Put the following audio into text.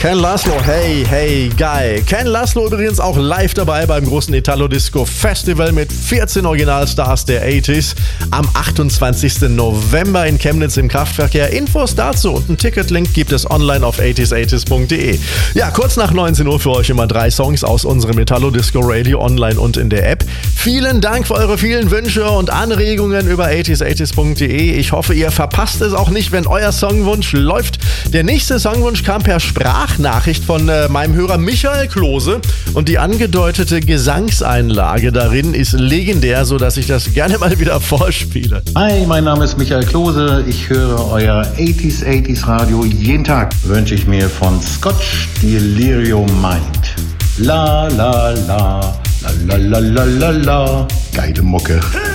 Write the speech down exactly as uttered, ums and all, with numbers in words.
Ken Laszlo, hey, hey, geil. Ken Laszlo übrigens auch live dabei beim großen Italo Disco Festival mit vierzehn Originalstars der achtziger am achtundzwanzigsten November in Chemnitz im Kraftverkehr. Infos dazu und einen Ticketlink gibt es online auf achtziger achtziger punkt de. Ja, kurz nach neunzehn Uhr für euch immer drei Songs aus unserem Italo Disco Radio online und in der App. Vielen Dank für eure vielen Wünsche und Anregungen über achtziger achtziger punkt de. Ich hoffe, ihr verpasst es auch nicht, wenn euer Songwunsch läuft. Der nächste Songwunsch kam per Sprachnachricht von äh, meinem Hörer Michael Klose und die angedeutete Gesangseinlage darin ist legendär, sodass ich das gerne mal wieder vorspiele. Hi, mein Name ist Michael Klose. Ich höre euer achtziger achtziger Radio jeden Tag. Wünsche ich mir von Scotch Delirium Mind. La la la, la la la la la la. Geile Mucke.